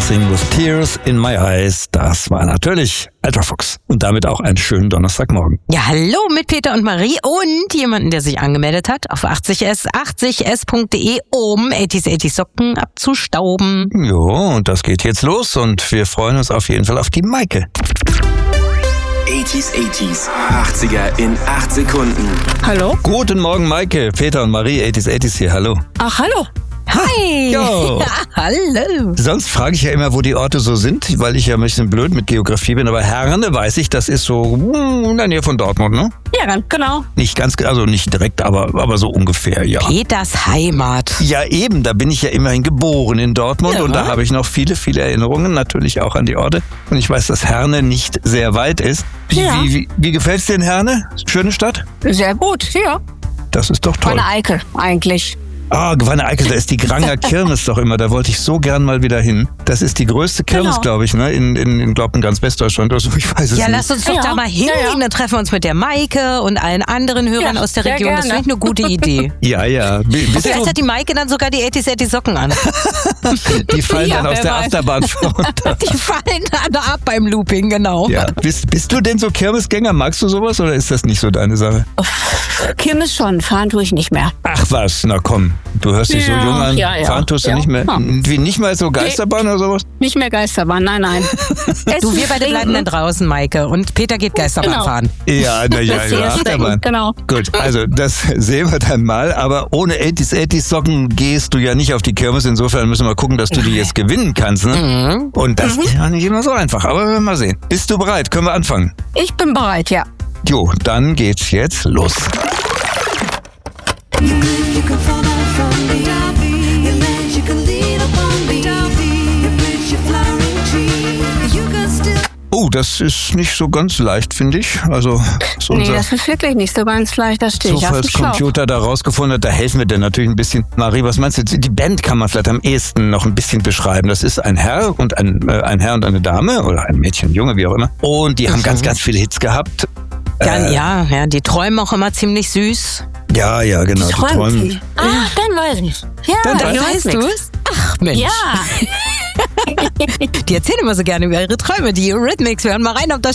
Dancing with Tears in My Eyes. Das war natürlich Ultrafox. Und damit auch einen schönen Donnerstagmorgen. Ja, hallo mit Peter und Marie und jemanden, der sich angemeldet hat auf 80s80s.de, um 80s Socken abzustauben. Jo, und das geht jetzt los und wir freuen uns auf jeden Fall auf die Maike. 80s, 80er in 8 Sekunden. Hallo? Guten Morgen, Maike. Peter und Marie, 80s hier, hallo. Ach, hallo. Hi! Jo. Ja, hallo! Sonst frage ich ja immer, wo die Orte so sind, weil ich ja ein bisschen blöd mit Geografie bin. Aber Herne weiß ich, das ist so in der Nähe von Dortmund, ne? Ja, genau. Nicht ganz, also nicht direkt, aber so ungefähr, ja. Peters Heimat. Ja, eben, da bin ich ja immerhin geboren in Dortmund Ja. und da habe ich noch viele, viele Erinnerungen, natürlich auch an die Orte. Und ich weiß, dass Herne nicht sehr weit ist. Ja. Wie gefällt's dir in Herne? Schöne Stadt? Sehr gut, ja. Das ist doch toll. Meine Eickel, eigentlich. Ah, Wanne-Eickel, da ist die Granger Kirmes doch immer. Da wollte ich so gern mal wieder hin. Das ist die größte Kirmes, Genau. glaube ich, ne? In ganz Westdeutschland. Also ich weiß es Ja, nicht. lass uns doch Ja. da mal hingehen. Ja, ja. Dann treffen wir uns mit der Maike und allen anderen Hörern Ja, aus der sehr Region. Das gerne. finde ich eine gute Idee. Ja. Bist Vielleicht du, hat die Maike dann sogar die 80s Socken an. die fallen Ja, dann aus wer der weiß. Achterbahn runter. Die fallen dann ab beim Looping, genau. Ja. Bist du denn so Kirmesgänger? Magst du sowas oder ist das nicht so deine Sache? Kirmes schon, fahren tue ich nicht mehr. Ach was, na komm. Du hörst dich so Ja, jung an. ja, ja. Fahren tust du Ja. nicht mehr. Ja. Wie, nicht mal so Geisterbahn oder sowas? Nicht mehr Geisterbahn, nein. Du, wir beide bleiben dann draußen, Maike. Und Peter geht Geisterbahn Genau. fahren. Ja, naja, Das ja, hier Achterbahn. genau. Gut, also das sehen wir dann mal. Aber ohne 80s Socken gehst du ja nicht auf die Kirmes. Insofern müssen wir gucken, dass du die jetzt gewinnen kannst. Ne? Und das ist ja nicht immer so einfach. Aber wir werden mal sehen. Bist du bereit? Können wir anfangen? Ich bin bereit, ja. Jo, dann geht's jetzt los. You can fall down from the your legs, you can lean upon the you reach your flowering tree. You can still Oh, das ist nicht so ganz leicht, finde ich. Also ist Nee, unser das ist wirklich nicht so ganz leicht, da stehe ich auf dem Schlauch. Zufallscomputer da rausgefunden hat. Da helfen wir dir natürlich ein bisschen. Marie, was meinst du? Die Band kann man vielleicht am ehesten noch ein bisschen beschreiben. Das ist ein Herr und ein Herr und eine Dame oder ein Mädchen, Junge, wie auch immer. Und die haben ganz, ganz viele Hits gehabt. Ja, die träumen auch immer ziemlich süß. Ja, genau. Die träumen. Ah, dann weiß ich. Ja, Dann Weißt du es? Ach Mensch. Ja. Die erzählen immer so gerne über ihre Träume. Die Eurythmics, wir hören mal rein, ob das